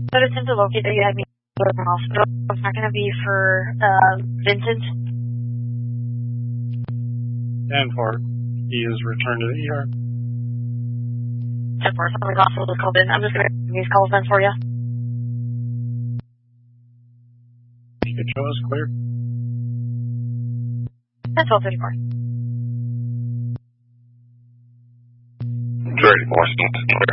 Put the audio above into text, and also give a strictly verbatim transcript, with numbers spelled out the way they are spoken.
But it's to locate that you had me go to the hospital. It's not going to be for uh, Vincent. And for he is returned to the E R. ten four, something hospital just called in. I'm just going to make these calls then for you. You can show us clear. That's twelve thirty-four. thirty-four, clear.